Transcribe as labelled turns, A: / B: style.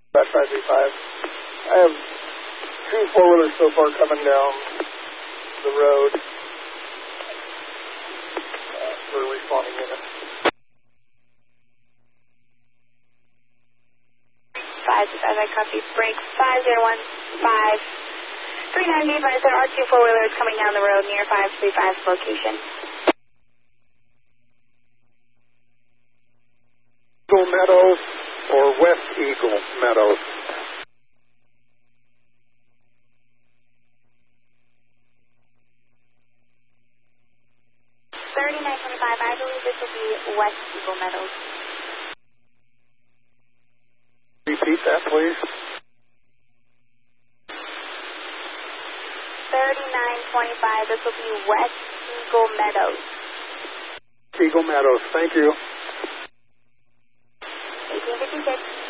A: 535. I have 2 4-wheelers so far coming down the road. For responding unit.
B: 525, I copy. Break 5015. 390, advise there are 2 4-wheelers coming down the road near 535's location.
A: Eagle Meadows or West Eagle Meadows?
B: I believe this will be West Eagle Meadows.
A: Repeat that, please.
B: 3925, this will be West Eagle Meadows.
A: Eagle Meadows, thank you.
B: 1856.